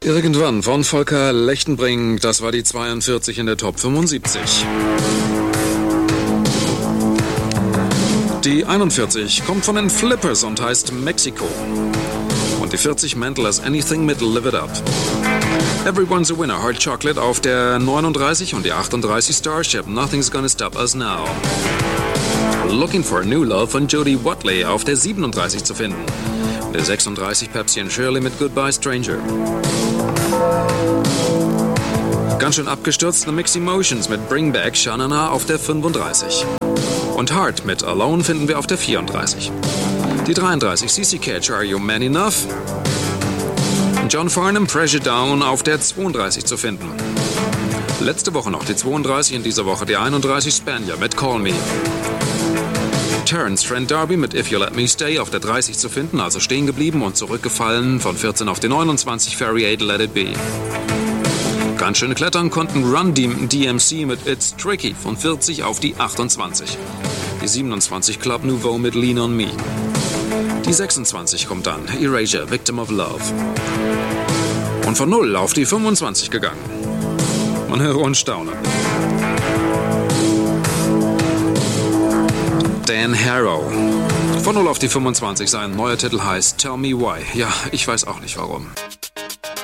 Irgendwann von Volker Lechtenbrink, das war die 42 in der Top 75. Die 41 kommt von den Flippers und heißt Mexico. Und die 40 Mental as Anything mit Live It Up. Everyone's a Winner, Hard Chocolate auf der 39 und die 38 Starship, Nothing's Gonna Stop Us Now. Looking for a New Love von Jody Watley auf der 37 zu finden. Der 36 Pepsi and Shirley mit Goodbye Stranger. Ganz schön abgestürzt The Mixed Emotions mit Bring Back Shanana auf der 35. Und Heart mit Alone finden wir auf der 34. Die 33 CC Catch Are You Man Enough? John Farnham Pressure Down auf der 32 zu finden. Letzte Woche noch die 32, in dieser Woche die 31 Spanier mit Call Me. Terence Trent D'Arby mit If You Let Me Stay auf der 30 zu finden, also stehen geblieben und zurückgefallen von 14 auf die 29 Ferry 8 Let It Be. Ganz schön klettern konnten Run DMC mit It's Tricky von 40 auf die 28. Die 27 Club Nouveau mit Lean On Me. Die 26 kommt dann Erasure, Victim of Love. Und von 0 auf die 25 gegangen. Man höre und staune. Dan Harrow. Von 0 auf die 25, sein neuer Titel heißt Tell Me Why. Ja, ich weiß auch nicht warum.